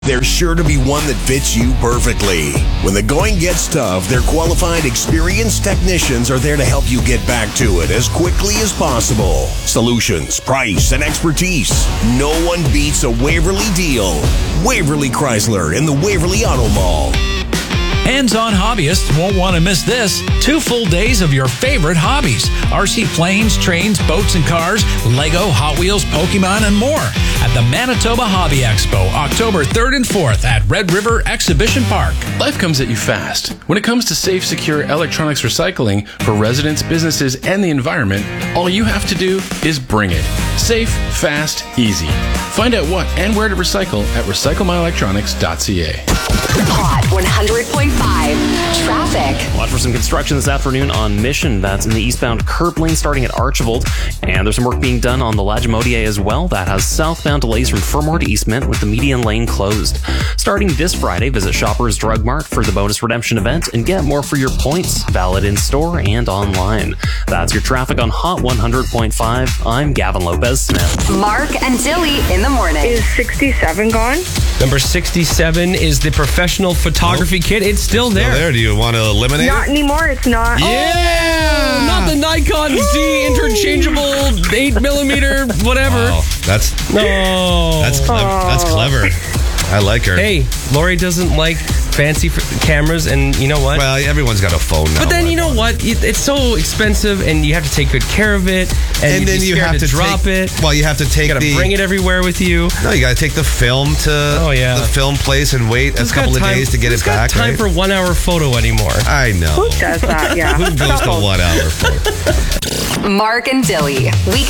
There's sure to be one that fits you perfectly. When the going gets tough, their qualified, experienced technicians are there to help you get back to it as quickly as possible. Solutions, price, and expertise. No one beats a Waverly deal. Waverly Chrysler in the Waverly Auto Mall. Hands-on hobbyists won't want to miss this. 2 full days of your favorite hobbies. RC planes, trains, boats and cars, Lego, Hot Wheels, Pokemon, and more. At the Manitoba Hobby Expo, October 3rd and 4th at Red River Exhibition Park. Life comes at you fast. When it comes to safe, secure electronics recycling for residents, businesses, and the environment, all you have to do is bring it. Safe, fast, easy. Find out what and where to recycle at recyclemyelectronics.ca. Hot 100.5 traffic. Watch for some construction this afternoon on Mission. That's in the eastbound curb lane starting at Archibald. And there's some work being done on the Lagimodiere as well. That has southbound delays from Fermor to East Mint with the median lane closed. Starting this Friday, visit Shoppers Drug Mart for the bonus redemption event and get more for your points, valid in store and online. That's your traffic on Hot 100.5. I'm Gavin Lopez Smith. Mark and Dilly in the morning. Is 67 gone? Number 67 is the professional photography kit. It's still there. Do you want to eliminate Not it? anymore. It's not. Yeah! Not the Nikon Z interchangeable 8mm, whatever. Wow, that's clever. I like her. Hey, Lori doesn't like fancy cameras, and you know what? Well, everyone's got a phone now. But then you know what? It's so expensive, and you have to take good care of it, and then you have to drop it. Well, you have to take. You got to bring it everywhere with you. No, you got to take the film to the film place and wait a couple of days to get it back. Who's got time for 1 hour photo anymore? I know. Who does that? Yeah. Who goes to 1 hour photo? Mark and Dilly. Weekday